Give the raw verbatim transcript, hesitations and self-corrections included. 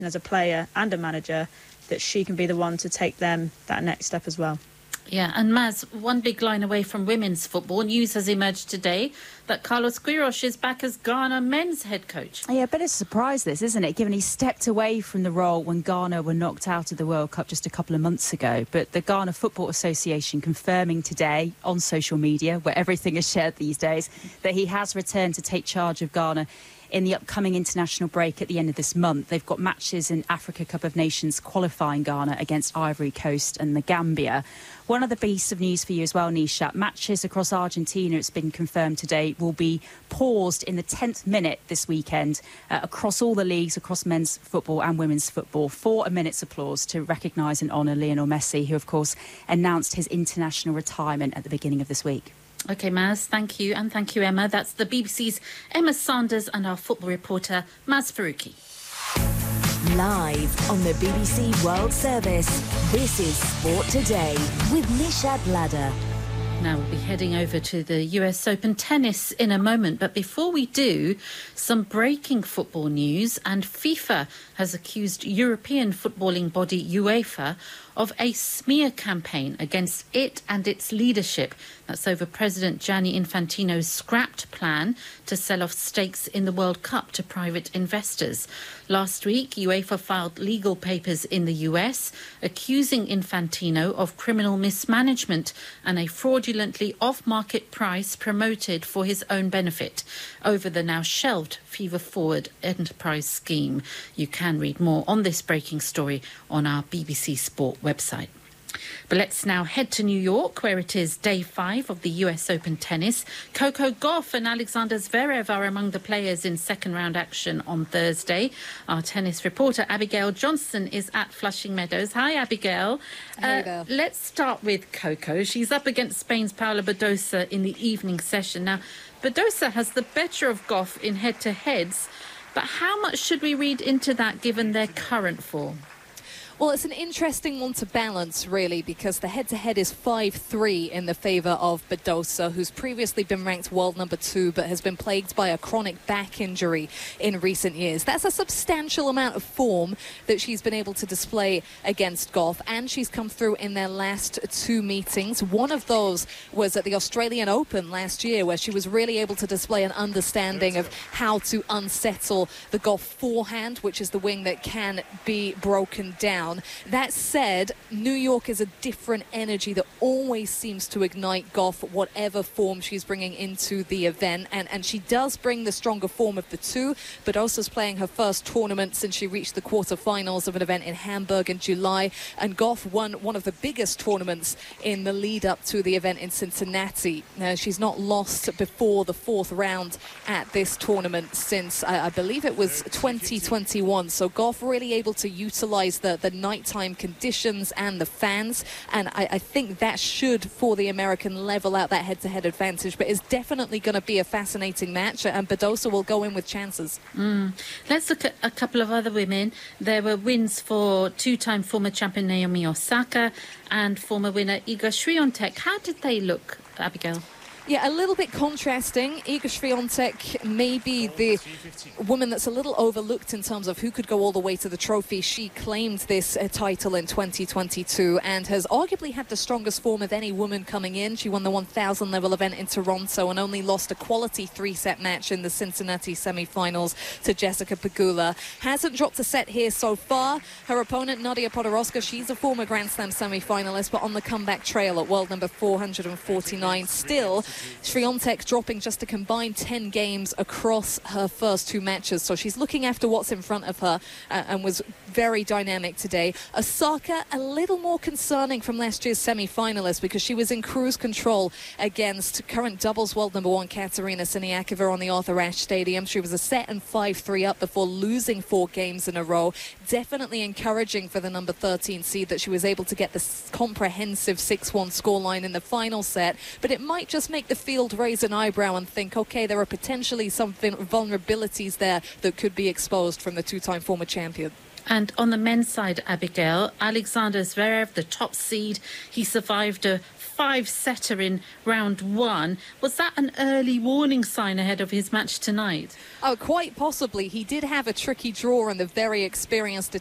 as a player and a manager, that she can be the one to take them that next step as well. Yeah, and Maz, one big line away from women's football, news has emerged today that Carlos Queiroz is back as Ghana men's head coach. Yeah, but it's a surprise this, isn't it, given he stepped away from the role when Ghana were knocked out of the World Cup just a couple of months ago. But the Ghana Football Association confirming today on social media, where everything is shared these days, that he has returned to take charge of Ghana in the upcoming international break at the end of this month. They've got matches in Africa Cup of Nations qualifying Ghana against Ivory Coast and the Gambia. One other piece of news for you as well, Nishat. Matches across Argentina, it's been confirmed today, will be paused in the tenth minute this weekend uh, across all the leagues, across men's football and women's football, for a minute's applause to recognise and honour Lionel Messi, who, of course, announced his international retirement at the beginning of this week. OK, Maz, thank you. And thank you, Emma. That's the B B C's Emma Sanders and our football reporter, Maz Faruqi. Live on the B B C World Service, this is Sport Today with Nishat Ladder. Now we'll be heading over to the U S Open tennis in a moment. But before we do, some breaking football news. And FIFA has accused European footballing body UEFA of a smear campaign against it and its leadership. That's over President Gianni Infantino's scrapped plan to sell off stakes in the World Cup to private investors. Last week, UEFA filed legal papers in the U S accusing Infantino of criminal mismanagement and a fraudulently off-market price promoted for his own benefit over the now shelved FIFA Forward enterprise scheme. You can read more on this breaking story on our B B C Sport website. But let's now head to New York, where it is day five of the U S Open tennis. Coco Gauff and Alexander Zverev are among the players in second-round action on Thursday. Our tennis reporter, Abigail Johnson, is at Flushing Meadows. Hi, Abigail. Uh, let's start with Coco. She's up against Spain's Paula Badosa in the evening session. Now, Badosa has the better of Gauff in head-to-heads, but how much should we read into that given their current form? Well, it's an interesting one to balance, really, because the head-to-head is five three in the favour of Badosa, who's previously been ranked world number two, but has been plagued by a chronic back injury in recent years. That's a substantial amount of form that she's been able to display against Gauff, and she's come through in their last two meetings. One of those was at the Australian Open last year, where she was really able to display an understanding of how to unsettle the Gauff forehand, which is the wing that can be broken down. That said, New York is a different energy that always seems to ignite Gauff, whatever form she's bringing into the event. And, and she does bring the stronger form of the two, but also is playing her first tournament since she reached the quarterfinals of an event in Hamburg in July. And Gauff won one of the biggest tournaments in the lead up to the event in Cincinnati. Now, she's not lost before the fourth round at this tournament since, I, I believe it was twenty twenty-one. So Gauff really able to utilize the, the nighttime conditions and the fans, and I, I think that should, for the American, level out that head-to-head advantage. But it's definitely going to be a fascinating match, and Badosa will go in with chances. Mm. Let's look at a couple of other women. There were wins for two-time former champion Naomi Osaka and former winner Iga Swiatek. How did they look, Abigail? Yeah, a little bit contrasting. Iga Swiatek may be the woman that's a little overlooked in terms of who could go all the way to the trophy. She claimed this uh, title in twenty twenty-two and has arguably had the strongest form of any woman coming in. She won the one thousand level event in Toronto and only lost a quality three-set match in the Cincinnati semi-finals to Jessica Pegula. Hasn't dropped a set here so far. Her opponent, Nadia Podoroska, she's a former Grand Slam semi-finalist, but on the comeback trail at world number four hundred forty-nine. Still, Swiatek dropping just a combined ten games across her first two matches. So she's looking after what's in front of her uh, and was very dynamic today. Osaka, a little more concerning from last year's semi-finalist because she was in cruise control against current doubles world number one Katerina Siniakova on the Arthur Ashe Stadium. She was a set and five three up before losing four games in a row. Definitely encouraging for the number thirteen seed that she was able to get this comprehensive six one scoreline in the final set. But it might just make the field raise an eyebrow and think, okay, there are potentially some vulnerabilities there that could be exposed from the two-time former champion. And on the men's side, Abigail, Alexander Zverev, the top seed, he survived a five-setter in round one. Was that an early warning sign ahead of his match tonight? Oh, quite possibly. He did have a tricky draw, and the very experienced